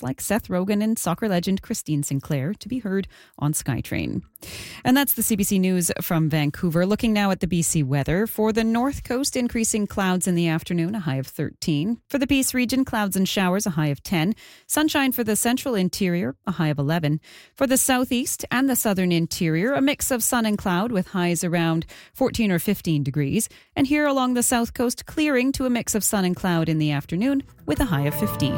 like Seth Rogen and soccer legend Christine Sinclair to be heard on SkyTrain. And that's the CBC News from Vancouver. Looking now at the BC weather. For the North Coast, increasing clouds in the afternoon, a high of 13. For the Peace region, clouds and showers, a high of 10. Sunshine for the central interior, a high of 11. For the southeast and the southern interior, a mix of sun and cloud with highs around 14 or 15 degrees. And here along the south coast, clearing to a mix of sun and cloud in the afternoon with a high of 15.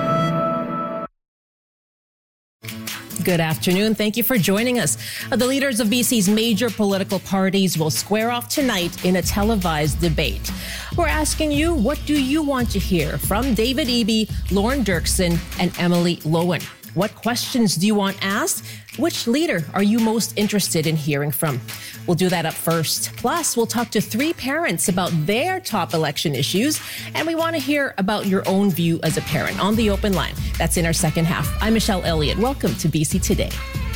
Good afternoon. Thank you for joining us. The leaders of BC's major political parties will square off tonight in a televised debate. We're asking you, what do you want to hear from David Eby, Lorne Dirksen, and Emily Loewen? What questions do you want asked? Which leader are you most interested in hearing from? We'll do that up first. Plus, we'll talk to 3 parents about their top election issues, and we want to hear about your own view as a parent on the open line. That's in our second half. I'm Michelle Elliott. Welcome to BC Today.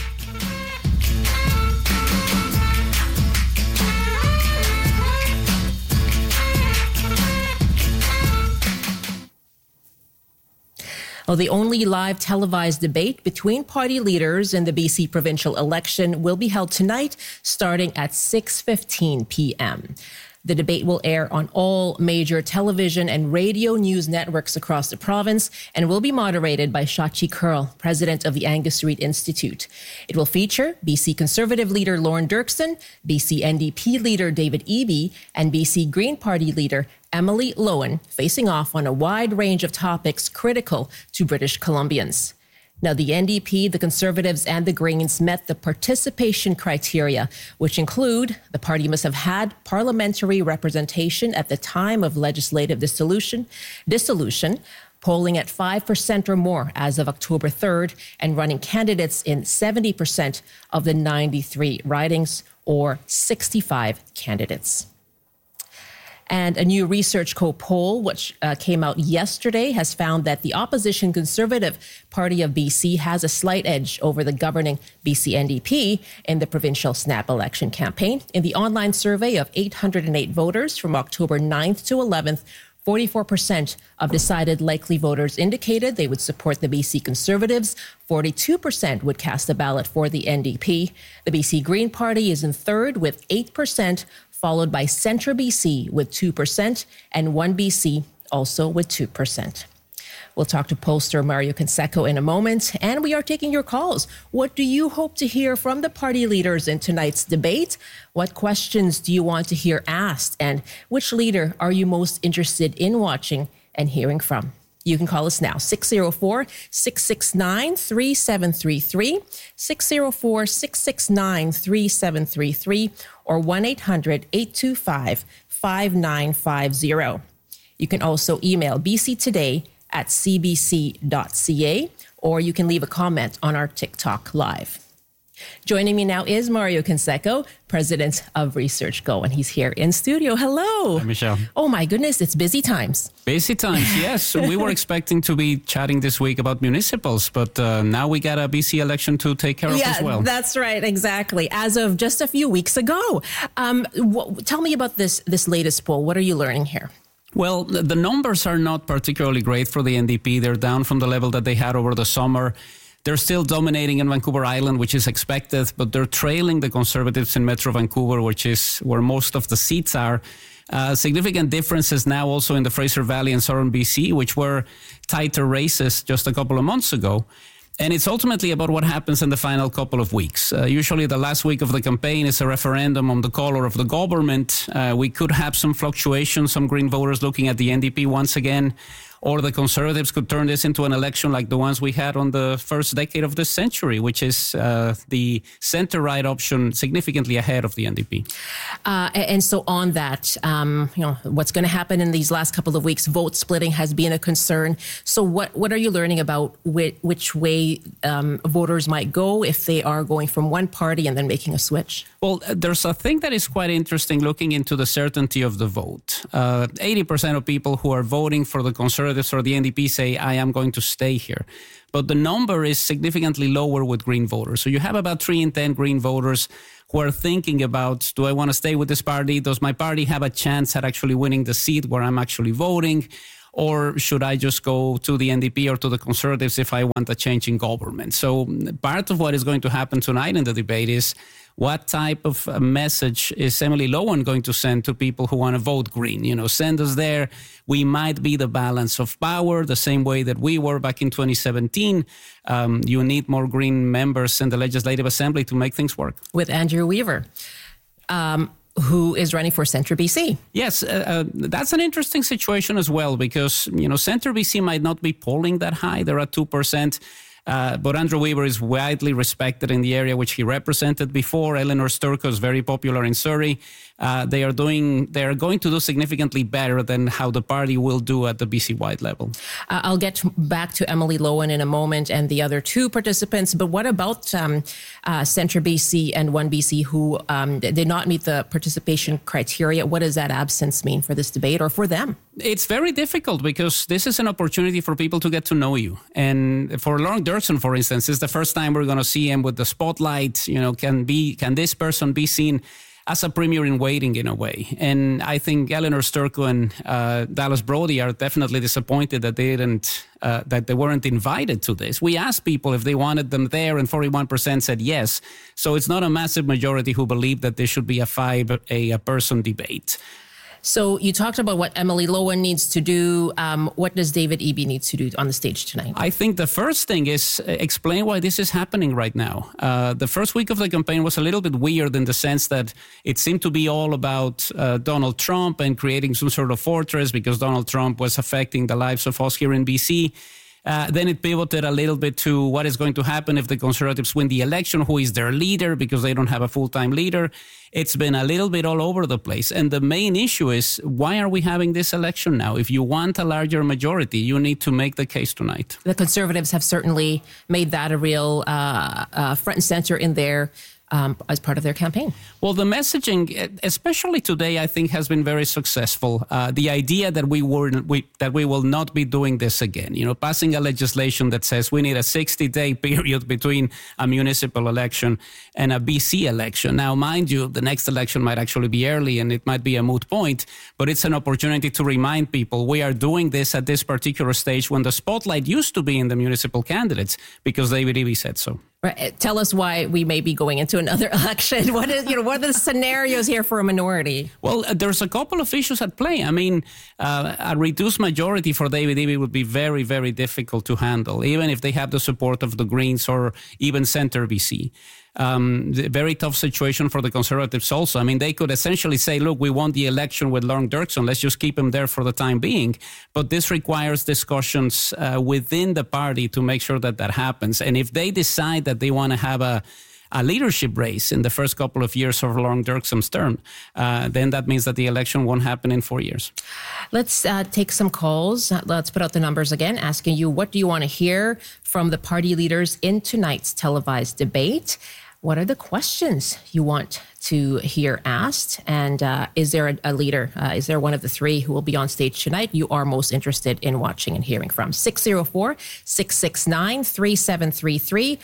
Well, the only live televised debate between party leaders in the BC provincial election will be held tonight, starting at 6:15 p.m. The debate will air on all major television and radio news networks across the province and will be moderated by Shachi Kurl, president of the Angus Reid Institute. It will feature BC Conservative leader Lorne Dirksen, BC NDP leader David Eby, and BC Green Party leader Emily Loewen, facing off on a wide range of topics critical to British Columbians. Now, the NDP, the Conservatives, and the Greens met the participation criteria, which include the party must have had parliamentary representation at the time of legislative dissolution, polling at 5% or more as of October 3rd, and running candidates in 70% of the 93 ridings, or 65 candidates. And a new Research Co poll, which came out yesterday, has found that the opposition Conservative Party of BC has a slight edge over the governing BC NDP in the provincial snap election campaign. In the online survey of 808 voters from October 9th to 11th, 44% of decided likely voters indicated they would support the BC Conservatives. 42% would cast a ballot for the NDP. The BC Green Party is in third with 8%, followed by Centre BC with 2% and One BC also with 2%. We'll talk to pollster Mario Canseco in a moment, and we are taking your calls. What do you hope to hear from the party leaders in tonight's debate? What questions do you want to hear asked? And which leader are you most interested in watching and hearing from? You can call us now, 604-669-3733, 604-669-3733, or 1-800-825-5950. You can also email bctoday@cbc.ca, or you can leave a comment on our TikTok Live. Joining me now is Mario Canseco, president of Research Go, and he's here in studio. Hello. Hi, Michelle. Oh, my goodness, it's busy times. Busy times, yes. We were expecting to be chatting this week about municipals, but now we got a BC election to take care of as well. Yeah, that's right, exactly. As of just a few weeks ago. Tell me about this latest poll. What are you learning here? Well, the numbers are not particularly great for the NDP. They're down from the level that they had over the summer. They're still dominating in Vancouver Island, which is expected, but they're trailing the Conservatives in Metro Vancouver, which is where most of the seats are. Significant differences now also in the Fraser Valley and Southern BC, which were tighter races just a couple of months ago. And it's ultimately about what happens in the final couple of weeks. Usually the last week of the campaign is a referendum on the color of the government. We could have some fluctuation, some Green voters looking at the NDP once again, or the Conservatives could turn this into an election like the ones we had on the first decade of this century, which is the center-right option significantly ahead of the NDP. And so on that, what's going to happen in these last couple of weeks, vote splitting has been a concern. So what are you learning about which way voters might go if they are going from one party and then making a switch? Well, there's a thing that is quite interesting looking into the certainty of the vote. 80% of people who are voting for the Conservatives or the NDP say, I am going to stay here. But the number is significantly lower with Green voters. So you have about 3 in 10 Green voters who are thinking about, do I want to stay with this party? Does my party have a chance at actually winning the seat where I'm actually voting? or should I just go to the NDP or to the Conservatives if I want a change in government? So part of what is going to happen tonight in the debate is what type of message is Emily Lowen going to send to people who want to vote Green? Send us there. We might be the balance of power, the same way that we were back in 2017. You need more Green members in the Legislative Assembly to make things work. With Andrew Weaver, who is running for Centre BC. Yes, that's an interesting situation as well, because, Centre BC might not be polling that high. They're at 2%. But Andrew Weaver is widely respected in the area which he represented before. Eleanor Sturko is very popular in Surrey. They are going to do significantly better than how the party will do at the BC-wide level. I'll get back to Emily Lowen in a moment and the other two participants. But what about Centre BC and One BC who did not meet the participation criteria? What does that absence mean for this debate or for them? It's very difficult because this is an opportunity for people to get to know you. And for Lorne Dirksen, for instance, it's the first time we're going to see him with the spotlight. Can this person be seen as a premier in waiting in a way? And I think Eleanor Sturko and Dallas Brody are definitely disappointed that they weren't invited to this. We asked people if they wanted them there, and 41% said yes. So it's not a massive majority who believe that this should be a person debate. So you talked about what Emily Lowen needs to do. What does David Eby need to do on the stage tonight? I think the first thing is explain why this is happening right now. The first week of the campaign was a little bit weird in the sense that it seemed to be all about Donald Trump and creating some sort of fortress because Donald Trump was affecting the lives of us here in BC. Then it pivoted a little bit to what is going to happen if the Conservatives win the election, who is their leader, because they don't have a full-time leader. It's been a little bit all over the place. And the main issue is, why are we having this election now? If you want a larger majority, you need to make the case tonight. The Conservatives have certainly made that a real front and center in their as part of their campaign. Well, the messaging, especially today, I think has been very successful. The idea that we will not be doing this again, passing a legislation that says we need a 60-day period between a municipal election and a BC election. Now, mind you, the next election might actually be early and it might be a moot point, but it's an opportunity to remind people we are doing this at this particular stage when the spotlight used to be in the municipal candidates because David Eby said so. Right. Tell us why we may be going into another election. What are the scenarios here for a minority? Well, there's a couple of issues at play. I mean, a reduced majority for David Eby would be very, very difficult to handle, even if they have the support of the Greens or even Centre BC. Very tough situation for the Conservatives also. I mean, they could essentially say, look, we won the election with Lorne Dirksen. Let's just keep him there for the time being. But this requires discussions within the party to make sure that happens. And if they decide that they want to have a leadership race in the first couple of years of Lorne Dirksen's term, then that means that the election won't happen in 4 years. Let's take some calls. Let's put out the numbers again, asking you, what do you want to hear from the party leaders in tonight's televised debate? What are the questions you want to hear asked? And is there a leader? Is there one of the three who will be on stage tonight you are most interested in watching and hearing from? 604-669-3733,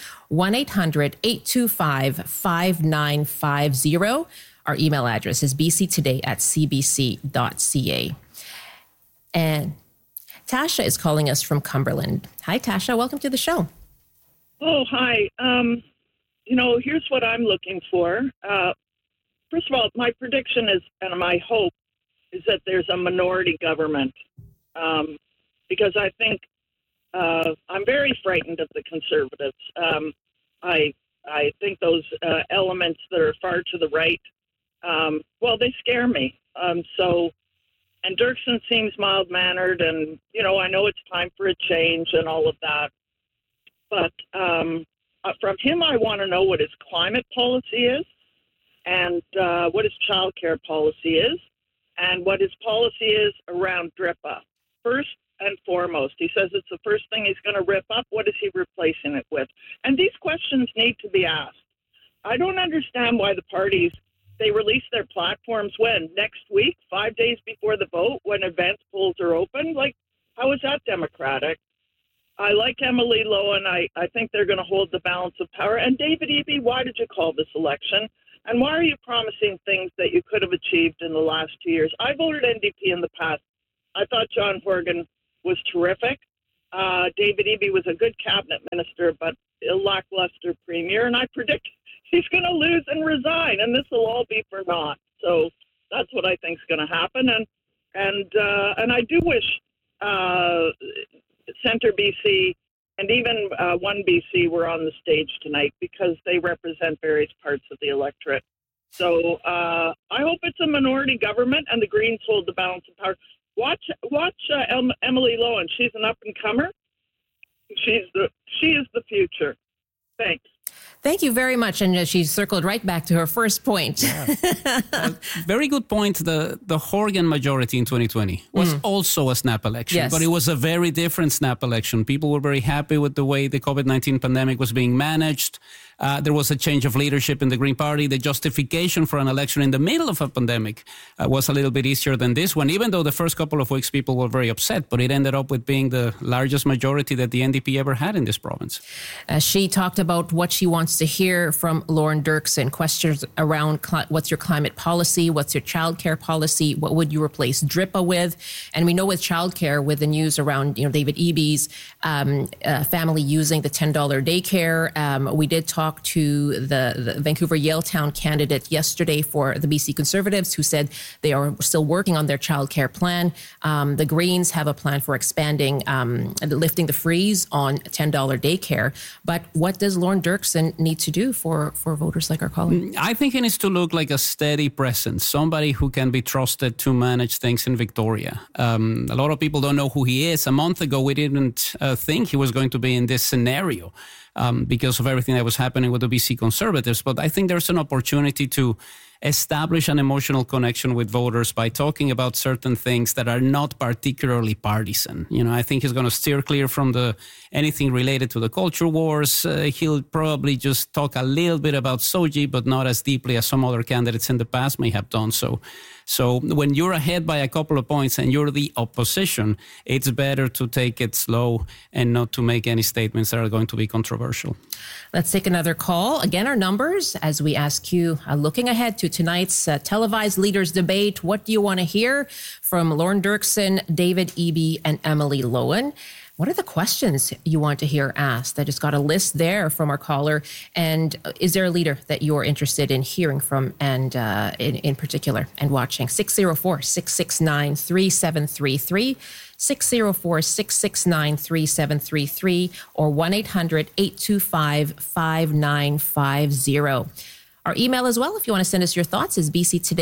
1-800-825-5950. Our email address is bctoday@cbc.ca. And Tasha is calling us from Cumberland. Hi, Tasha. Welcome to the show. Oh, hi. Here's what I'm looking for. First of all, my prediction is, and my hope, is that there's a minority government. Because I think I'm very frightened of the Conservatives. I think those elements that are far to the right, they scare me. And Dirksen seems mild-mannered, and, I know it's time for a change and all of that. But from him, I want to know what his climate policy is and what his child care policy is and what his policy is around DRIPA. First and foremost, he says it's the first thing he's going to rip up. What is he replacing it with? And these questions need to be asked. I don't understand why the parties, they release their platforms when? Next week, 5 days before the vote, when advance polls are open? How is that democratic? I like Emily Lowen. I think they're going to hold the balance of power. And David Eby, why did you call this election? And why are you promising things that you could have achieved in the last 2 years? I voted NDP in the past. I thought John Horgan was terrific. David Eby was a good cabinet minister, but a lackluster premier, and I predict he's going to lose and resign, and this will all be for naught. So that's what I think is going to happen, and I do wish Centre BC and even One BC were on the stage tonight, because they represent various parts of the electorate. So I hope it's a minority government and the Greens hold the balance of power. Watch Emily Lowen. She's an up-and-comer. She is the future. Thanks. Thank you very much. And she circled right back to her first point. Yeah. Very good point. The Horgan majority in 2020 was also a snap election, Yes. but it was a very different snap election. People were very happy with the way the COVID-19 pandemic was being managed. There was a change of leadership in the Green Party. The justification for an election in the middle of a pandemic was a little bit easier than this one, even though the first couple of weeks people were very upset, but it ended up with being the largest majority that the NDP ever had in this province. She talked about what she wants to hear from Lauren Dirksen. Questions around what's your climate policy? What's your childcare policy? What would you replace DRIPA with? And we know with childcare, with the news around David Eby's family using the $10 daycare, we did talk to the Vancouver Yaletown candidate yesterday for the BC Conservatives, who said they are still working on their childcare plan. The Greens have a plan for expanding, lifting the freeze on $10 daycare. But what does Lauren Dirksen need to do for voters like our caller? I think he needs to look like a steady presence, somebody who can be trusted to manage things in Victoria. A lot of people don't know who he is. A month ago, we didn't think he was going to be in this scenario. Because of everything that was happening with the BC Conservatives. But I think there's an opportunity to establish an emotional connection with voters by talking about certain things that are not particularly partisan. I think he's going to steer clear from anything related to the culture wars. He'll probably just talk a little bit about SOGI, but not as deeply as some other candidates in the past may have done so. So when you're ahead by a couple of points and you're the opposition, it's better to take it slow and not to make any statements that are going to be controversial. Let's take another call. Again, our numbers, as we ask you, looking ahead to tonight's televised leaders debate, what do you want to hear from Lauren Dirksen, David Eby, and Emily Lowen? What are the questions you want to hear asked? I just got a list there from our caller. And is there a leader that you're interested in hearing from and in particular and watching? 604-669-3733, 604-669-3733, or 1-800-825-5950. Our email as well, if you want to send us your thoughts, is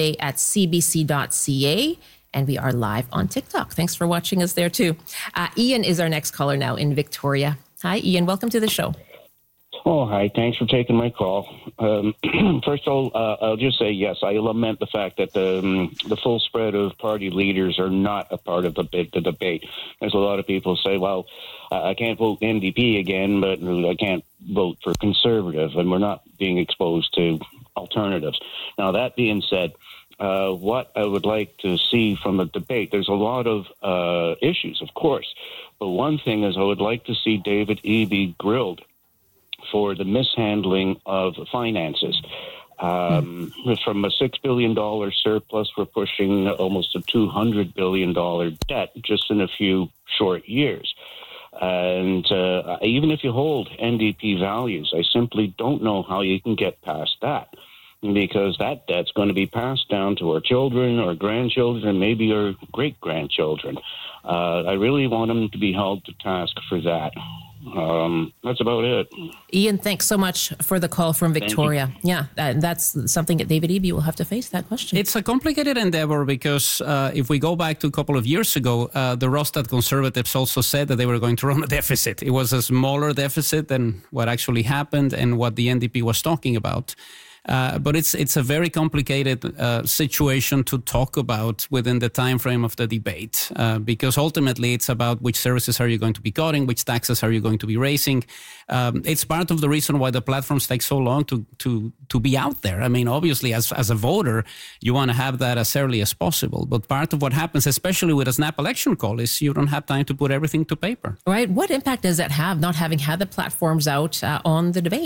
bctoday@cbc.ca. And we are live on TikTok. Thanks for watching us there, too. Ian is our next caller now in Victoria. Hi, Ian. Welcome to the show. Oh, hi. Thanks for taking my call. First of all, I'll just say, yes, I lament the fact that the full spread of party leaders are not a part of the debate. There's a lot of people say, well, I can't vote NDP again, but I can't vote for Conservative, and we're not being exposed to alternatives. Now, that being said, what I would like to see from the debate, there's a lot of issues, of course. But one thing is I would like to see David Eby grilled for the mishandling of finances. From a $6 billion surplus, we're pushing almost a $200 billion debt just in a few short years. And even if you hold NDP values, I simply don't know how you can get past that, because that debt's going to be passed down to our children, our grandchildren, and maybe our great-grandchildren. I really want them to be held to task for that. That's about it. Ian, thanks so much for the call from Victoria. Yeah, that's something that David Eby will have to face, that question. It's a complicated endeavor because if we go back to a couple of years ago, the Rostad Conservatives also said that they were going to run a deficit. It was a smaller deficit than what actually happened and what the NDP was talking about. But it's a very complicated situation to talk about within the time frame of the debate, because ultimately it's about which services are you going to be cutting, which taxes are you going to be raising. It's part of the reason why the platforms take so long to be out there. I mean, obviously, as a voter, you want to have that as early as possible. But part of what happens, especially with a snap election call, is you don't have time to put everything to paper. Right. What impact does that have, not having had the platforms out on the debate?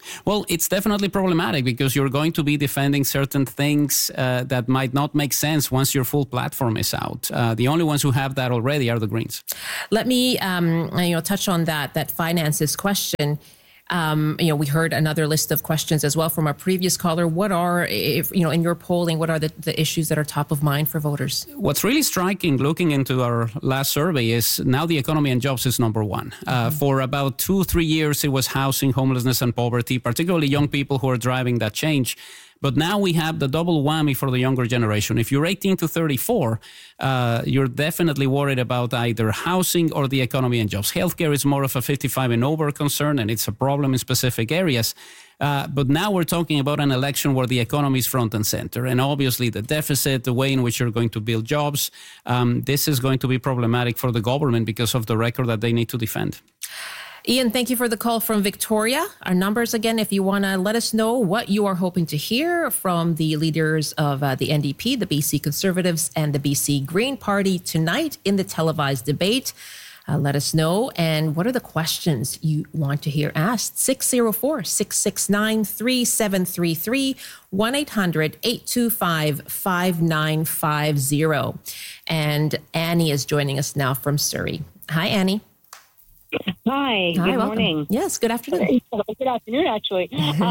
Well, it's definitely problematic because you're going to be defending certain things that might not make sense once your full platform is out. The only ones who have that already are the Greens. Let me, touch on that finances question. We heard another list of questions as well from our previous caller. What are, in your polling, what are the issues that are top of mind for voters? What's really striking, looking into our last survey, is now the economy and jobs is number one. For about 2-3 years, it was housing, homelessness, and poverty, particularly young people who are driving that change. But now we have the double whammy for the younger generation. If you're 18 to 34, you're definitely worried about either housing or the economy and jobs. Healthcare is more of a 55 and over concern, and it's a problem in specific areas. But now we're talking about an election where the economy is front and center. And obviously the deficit, the way in which you're going to build jobs, this is going to be problematic for the government because of the record that they need to defend. Ian, thank you for the call from Victoria. Our numbers again, if you want to let us know what you are hoping to hear from the leaders of the NDP, the BC Conservatives, and the BC Green Party tonight in the televised debate. Let us know. And what are the questions you want to hear asked? 604-669-3733, 1-800-825-5950. And Annie is joining us now from Surrey. Hi, Annie. Hi, good welcome. morning. Yes, good afternoon. Good afternoon, actually.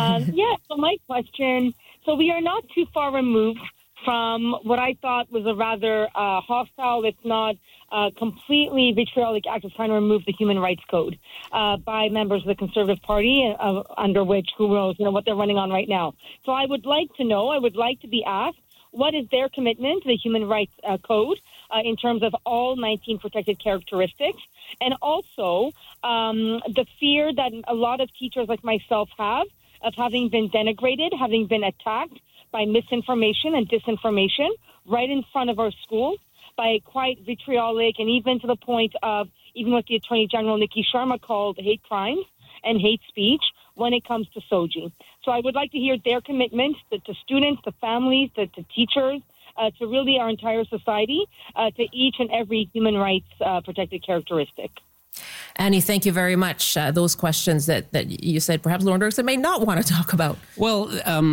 So my question, so we are not too far removed from what I thought was a rather hostile, if not completely vitriolic act of trying to remove the Human Rights Code by members of the Conservative Party, under which, who knows, what they're running on right now. So I would like to be asked, what is their commitment to the Human Rights Code in terms of all 19 protected characteristics? And also the fear that a lot of teachers like myself have of having been denigrated, having been attacked by misinformation and disinformation right in front of our schools by quite vitriolic and even to the point of even what the Attorney General Nikki Sharma called hate crimes and hate speech when it comes to SOGI. So I would like to hear their commitment to students, to families, to teachers, to really our entire society, to each and every human rights protected characteristic. Annie, thank you very much. Those questions that you said perhaps Lauren Dirksen may not want to talk about. Well,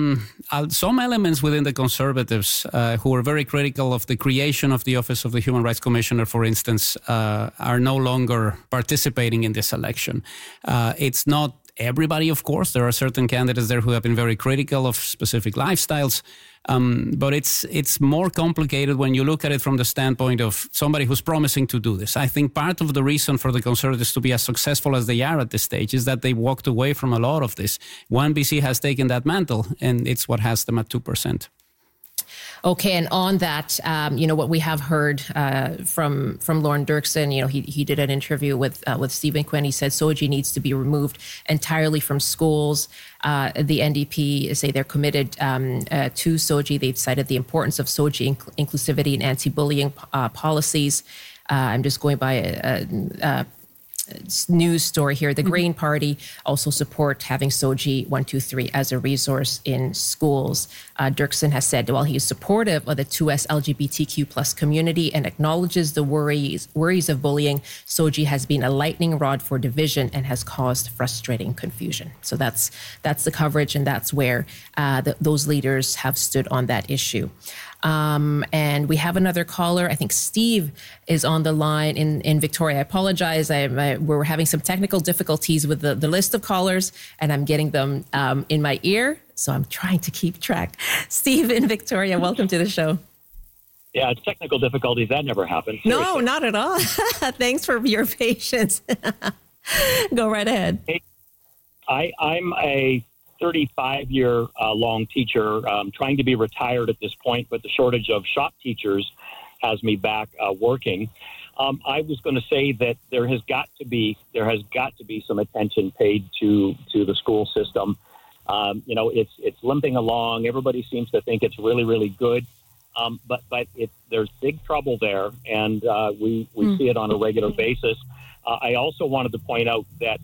some elements within the Conservatives who are very critical of the creation of the Office of the Human Rights Commissioner, for instance, are no longer participating in this election. It's not everybody, of course. There are certain candidates there who have been very critical of specific lifestyles. But it's more complicated when you look at it from the standpoint of somebody who's promising to do this. I think part of the reason for the Conservatives to be as successful as they are at this stage is that they walked away from a lot of this. One BC has taken that mantle, and it's what has them at 2%. Okay, and on that, what we have heard from Lauren Dirksen, he did an interview with Stephen Quinn. He said SOGI needs to be removed entirely from schools. The NDP say they're committed to SOGI. They've cited the importance of SOGI inclusivity and anti-bullying policies. I'm just going by a news story here. The Green Party also support having SOGI 123 as a resource in schools. Dirksen has said, while he is supportive of the 2S LGBTQ plus community and acknowledges the worries of bullying, SOGI has been a lightning rod for division and has caused frustrating confusion. So that's the coverage, and that's where those leaders have stood on that issue. And we have another caller. I think Steve is on the line in Victoria. I apologize. We're having some technical difficulties with the list of callers, and I'm getting them in my ear. So I'm trying to keep track. Steve in Victoria, welcome to the show. Yeah, it's technical difficulties. That never happens. No, not at all. Thanks for your patience. Go right ahead. I'm a 35-year long teacher, trying to be retired at this point, but the shortage of shop teachers has me back working. I was going to say that there has got to be some attention paid to the school system. It's limping along. Everybody seems to think it's really, really good. But there's big trouble there, and we see it on a regular basis. I also wanted to point out that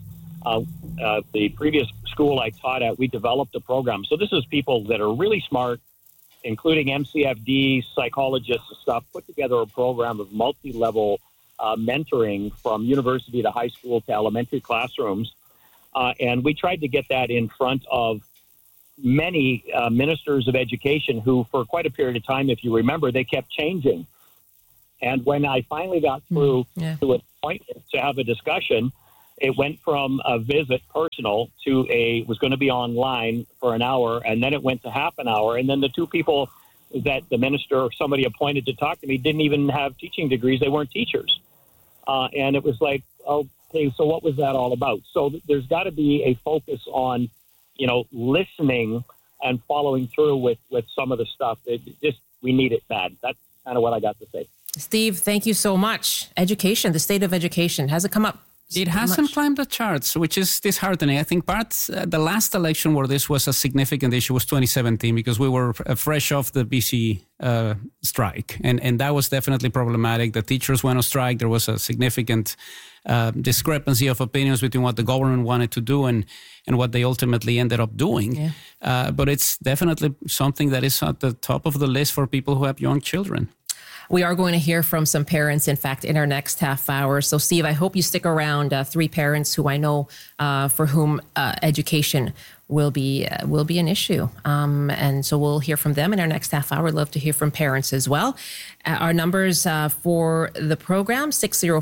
the previous school I taught at, we developed a program. So this is people that are really smart, including MCFD, psychologists and stuff, put together a program of multi-level mentoring from university to high school to elementary classrooms And we tried to get that in front of many ministers of education who, for quite a period of time, if you remember, they kept changing. And when I finally got through to a point to have a discussion, it went from a visit personal to was going to be online for an hour, and then it went to half an hour. And then the two people that the minister or somebody appointed to talk to me didn't even have teaching degrees. They weren't teachers. And it was like, okay, so what was that all about? So there's got to be a focus on, listening and following through with some of the stuff. We need it bad. That's kind of what I got to say. Steve, thank you so much. Education, the state of education, has it come up? It hasn't climbed the charts, which is disheartening. I think the last election where this was a significant issue was 2017, because we were fresh off the BC strike. And that was definitely problematic. The teachers went on strike. There was a significant discrepancy of opinions between what the government wanted to do and what they ultimately ended up doing. Yeah. But it's definitely something that is at the top of the list for people who have young children. We are going to hear from some parents, in fact, in our next half hour. So, Steve, I hope you stick around. 3 parents who I know for whom education will be an issue. And so we'll hear from them in our next half hour. We'd love to hear from parents as well. Our numbers for the program,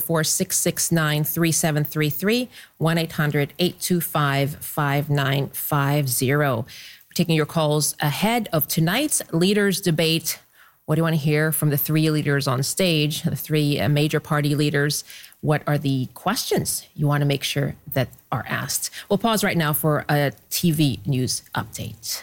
604-669-3733, 1-800-825-5950. We're taking your calls ahead of tonight's leaders debate. What do you want to hear from the 3 leaders on stage, the 3 major party leaders? What are the questions you want to make sure that are asked? We'll pause right now for a TV news update.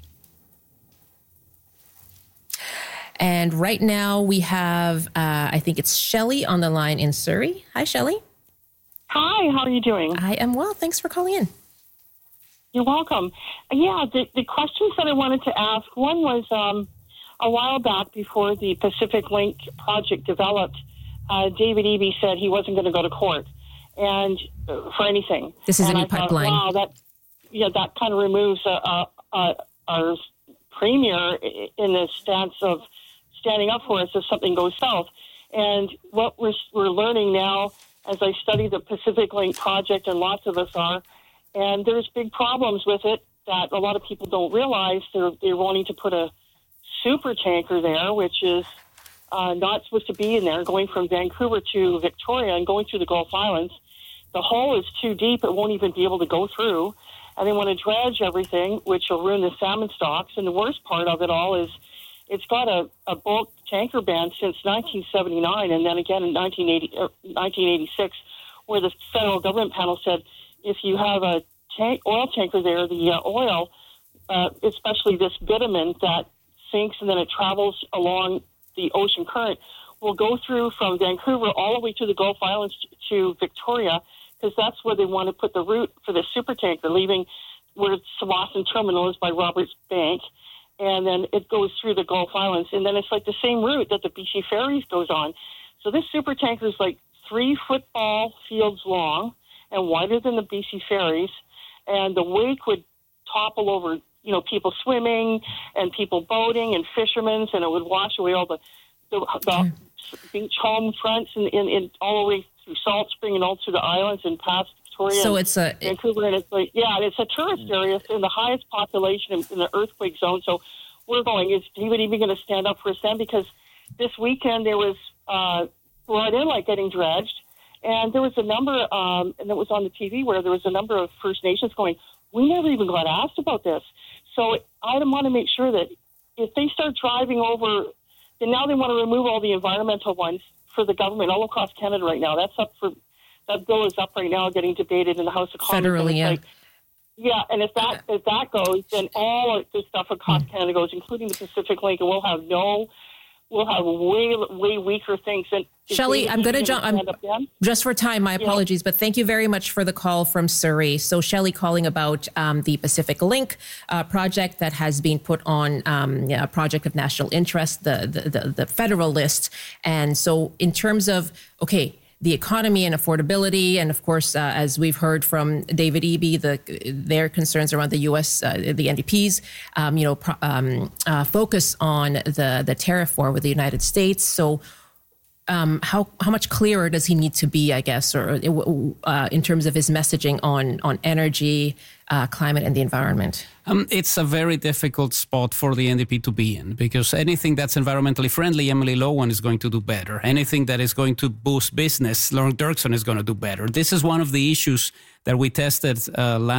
And right now we have, I think it's Shelley on the line in Surrey. Hi, Shelley. Hi, how are you doing? I am well. Thanks for calling in. You're welcome. Yeah, the questions that I wanted to ask, one was... a while back, before the Pacific Link project developed, David Eby said he wasn't going to go to court and for anything. This is and a new I pipeline. Thought, wow, that kind of removes our premier in the stance of standing up for us if something goes south. And what we're learning now, as I study the Pacific Link project, and lots of us are, and there's big problems with it that a lot of people don't realize. They're wanting to put a super tanker there, which is not supposed to be in there, going from Vancouver to Victoria and going through the Gulf Islands. The hole is too deep. It won't even be able to go through. And they want to dredge everything, which will ruin the salmon stocks. And the worst part of it all is it's got a bulk tanker ban since 1979, and then again in 1986, where the federal government panel said if you have a oil tanker there, the oil, especially this bitumen that sinks and then it travels along the ocean current, will go through from Vancouver all the way to the Gulf Islands to Victoria, because that's where they want to put the route for the supertanker, leaving where Tsawwassen Terminal is by Roberts Bank, and then it goes through the Gulf Islands, and then it's like the same route that the BC Ferries goes on. So this supertanker is like 3 football fields long and wider than the BC Ferries, and the wake would topple over people swimming and people boating and fishermen, and it would wash away all the beach home fronts and all the way through Salt Spring and all through the islands and past Victoria. So it's Vancouver, and it's it's a tourist area in the highest population in the earthquake zone. So we're going, is David even going to stand up for us then? Because this weekend there was Broad Inlet getting dredged, and there was a number, and it was on the TV where there was a number of First Nations going, we never even got asked about this. So I want to make sure that if they start driving over, then now they want to remove all the environmental ones for the government all across Canada right now. That bill is up right now, getting debated in the House of Commons. Federally, yeah. And if that goes, then all of this stuff across Canada goes, including the Pacific Link, and we'll have way weaker things. And Shelley, I'm going to jump. Just for time, my apologies, but thank you very much for the call from Surrey. So Shelley calling about the Pacific Link project that has been put on a project of national interest, the federal list. And so in terms of, the economy and affordability, and of course, as we've heard from David Eby, their concerns around the U.S., the NDP's, focus on the tariff war with the United States. So how much clearer does he need to be, I guess, or in terms of his messaging on energy, climate, and the environment? It's a very difficult spot for the NDP to be in, because anything that's environmentally friendly, Emily Lowen is going to do better. Anything that is going to boost business, Lauren Dirksen is going to do better. This is one of the issues that we tested last